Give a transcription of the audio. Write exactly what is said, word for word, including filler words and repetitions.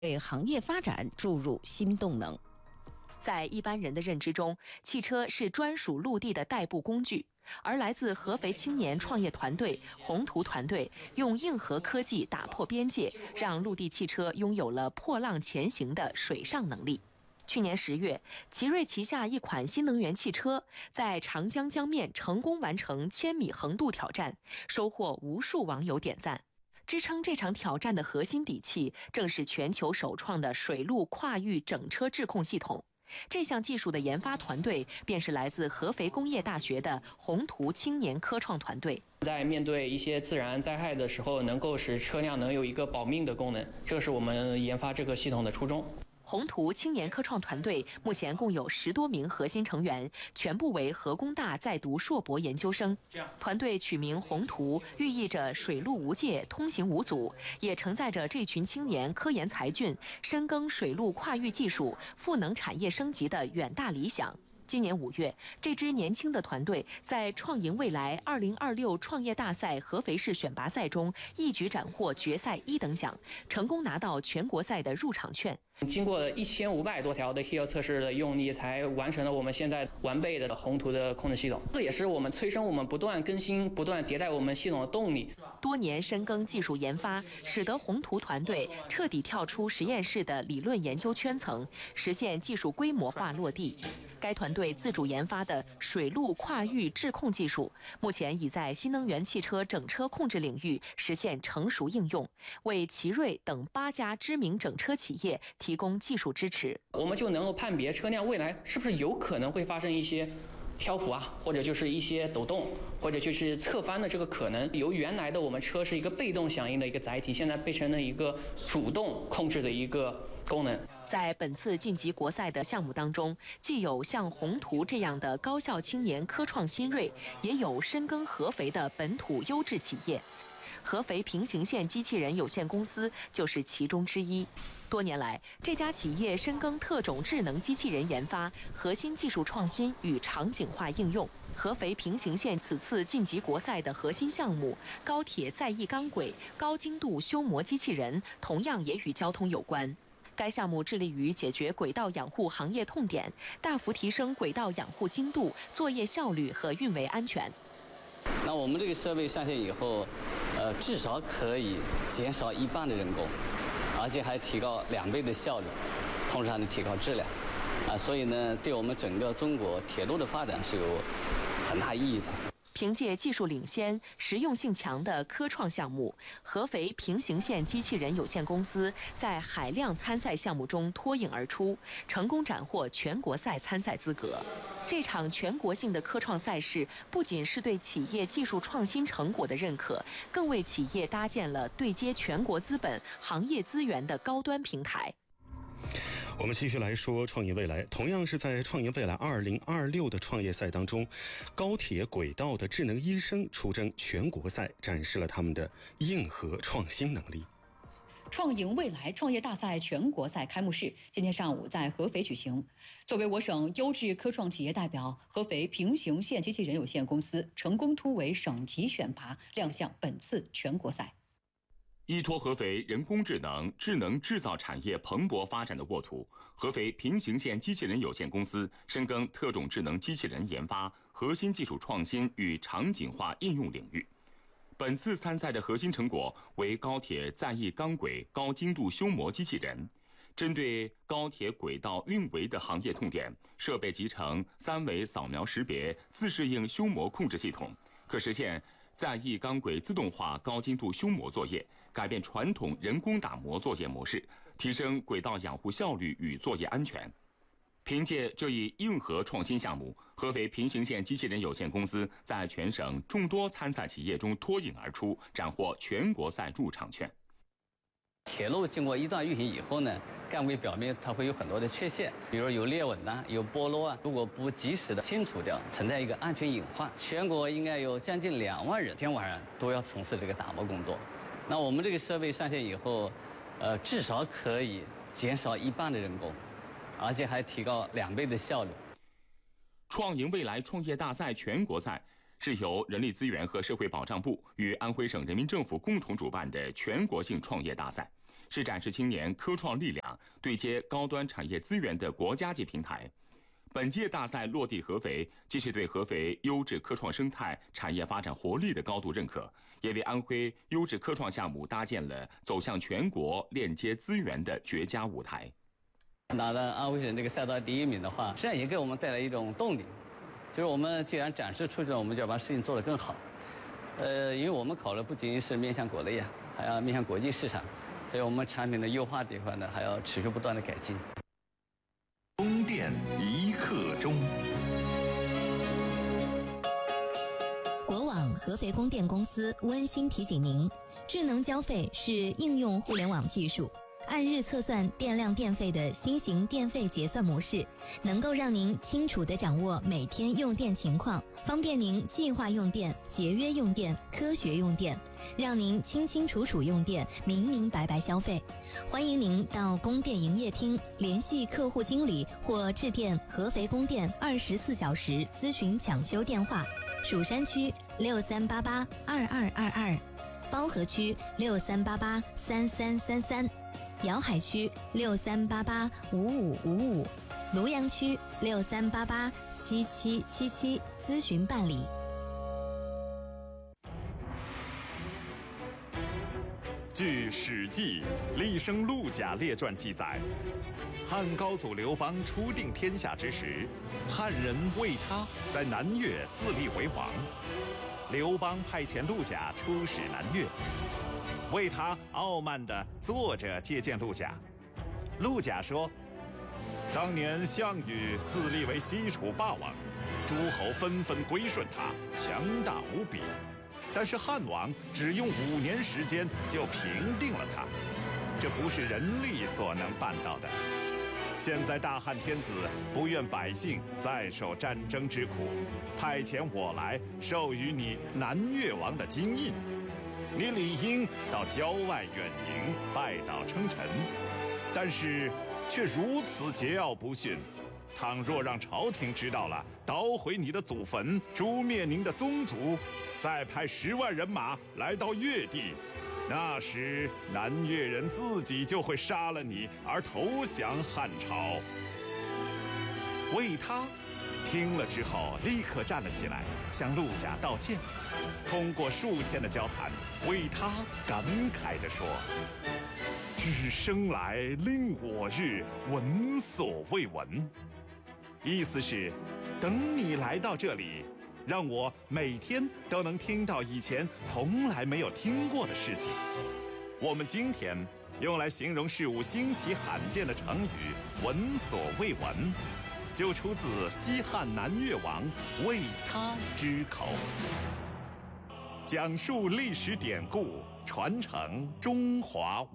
为行业发展注入新动能。 在一般人的认知中，汽车是专属陆地的代步工具，而来自合肥青年创业团队宏图团队用硬核科技打破边界，让陆地汽车拥有了破浪前行的水上能力。去年十月，奇瑞旗下一款新能源汽车在长江江面成功完成千米横渡挑战，收获无数网友点赞。支撑这场挑战的核心底气，正是全球首创的水陆跨域整车智控系统。这项技术的研发团队便是来自合肥工业大学的宏图青年科创团队。 在面对一些自然灾害的时候，能够使车辆能有一个保命的功能，这是我们研发这个系统的初衷。 宏图青年科创团队目前共有十多名核心成员，全部为河工大在读硕博研究生。团队取名宏图，寓意着水陆无界、通行无阻，也承载着这群青年科研才俊深耕水陆跨域技术、赋能产业升级的远大理想。今年五月，这支年轻的团队在创赢未来二零二六创业大赛合肥市选拔赛中一举斩获决赛一等奖，成功拿到全国赛的入场券。 经过一千五百多条的 Hill 测试的用力，才完成了我们现在完备的宏图的控制系统。这也是我们催生我们不断更新、不断迭代我们系统的动力。 多年深耕技术研发，使得宏图团队彻底跳出实验室的理论研究圈层，实现技术规模化落地。该团队自主研发的水陆跨域智控技术，目前已在新能源汽车整车控制领域实现成熟应用，为奇瑞等八家知名整车企业提供技术支持。 我们就能够判别车辆未来是不是有可能会发生一些漂浮啊，或者就是一些抖动，或者就是侧翻的这个可能。由原来的我们车是一个被动响应的一个载体，现在变成了一个主动控制的一个功能。 在本次晋级国赛的项目当中，既有像宏图这样的高校青年科创新锐，也有深耕合肥的本土优质企业。合肥平行线机器人有限公司就是其中之一。多年来，这家企业深耕特种智能机器人研发、核心技术创新与场景化应用。合肥平行线此次晋级国赛的核心项目——高铁在役钢轨高精度修磨机器人，同样也与交通有关。该项目致力于解决轨道养护行业痛点，大幅提升轨道养护精度、作业效率和运维安全。 那我们这个设备上线以后，呃，至少可以减少一半的人工，而且还提高两倍的效率，同时还能提高质量，啊，所以呢，对我们整个中国铁路的发展是有很大意义的。 凭借技术领先、实用性强的科创项目，合肥平行线机器人有限公司在海量参赛项目中脱颖而出，成功斩获全国赛参赛资格。这场全国性的科创赛事不仅是对企业技术创新成果的认可，更为企业搭建了对接全国资本、行业资源的高端平台。 我们继续来说创业未来，同样是在创业未来二零二六的创业赛当中，高铁轨道的智能医生出征全国赛，展示了他们的硬核创新能力。 创赢未来创业大赛全国赛开幕式今天上午在合肥举行。作为我省优质科创企业代表，合肥平行线机器人有限公司成功突围省级选拔，亮相本次全国赛。 依托合肥人工智能、智能制造产业蓬勃发展的沃土，合肥平行线机器人有限公司深耕特种智能机器人研发、核心技术创新与场景化应用领域。本次参赛的核心成果为高铁在役钢轨高精度修磨机器人。针对高铁轨道运维的行业痛点，设备集成三维扫描识别自适应修磨控制系统，可实现在役钢轨自动化高精度修磨作业，改变传统人工打磨作业模式，提升轨道养护效率与作业安全。凭借这一硬核创新项目，合肥平行线机器人有限公司在全省众多参赛企业中脱颖而出，斩获全国赛入场券。 铁路经过一段运行以后呢，钢轨表面它会有很多的缺陷，比如有裂纹呐、有剥落啊。如果不及时的清除掉，存在一个安全隐患。全国应该有将近两万人，天晚上都要从事这个打磨工作。那我们这个设备上线以后，呃，至少可以减少一半的人工，而且还提高两倍的效率。 创赢未来创业大赛全国赛是由人力资源和社会保障部与安徽省人民政府共同主办的全国性创业大赛， 是展示青年科创力量、对接高端产业资源的国家级平台。本届大赛落地合肥，既是对合肥优质科创生态产业发展活力的高度认可，也为安徽优质科创项目搭建了走向全国链接资源的绝佳舞台。 拿了安徽省这个赛道第一名的话，实际上也给我们带来一种动力，就是我们既然展示出去了，我们就要把事情做得更好。呃，因为我们考虑不仅仅是面向国内呀，还要面向国际市场，所以我们产品的优化这一块呢，还要持续不断的改进。 供电一刻钟。 国网合肥供电公司温馨提醒您，智能交费是应用互联网技术，按日测算电量电费的新型电费结算模式，能够让您清楚地掌握每天用电情况，方便您计划用电、节约用电、科学用电，让您清清楚楚用电，明明白白消费。欢迎您到供电营业厅联系客户经理或致电合肥供电二十四小时咨询抢修电话：蜀山区六三八八二二二二，包河区六三八八三三三三。瑶海区六三八八五五五五，庐阳区六三八八七七七七，咨询办理。 据《史记·厉声陆贾列传》记载，汉高祖刘邦初定天下之时，汉人魏他在南越自立为王。刘邦派遣陆贾出使南越。为他傲慢地坐着接见陆贾。陆贾说：“当年项羽自立为西楚霸王，诸侯纷纷归顺他，强大无比。但是汉王只用五年时间就平定了他，这不是人力所能办到的。现在大汉天子不愿百姓再受战争之苦，派遣我来授予你南越王的金印。你理应到郊外远迎，拜倒称臣，但是却如此桀骜不驯。倘若让朝廷知道了，捣毁你的祖坟，诛灭您的宗族，再派十万人马来到越地，那时南越人自己就会杀了你而投降汉朝。”魏他听了之后，立刻站了起来，向陆贾道歉。通过数天的交谈，魏他感慨地说：“至生来令我日闻所未闻。”意思是，等你来到这里，让我每天都能听到以前从来没有听过的事情。我们今天用来形容事物新奇罕见的成语“闻所未闻”，就出自西汉南越王魏他之口。讲述历史典故，传承中华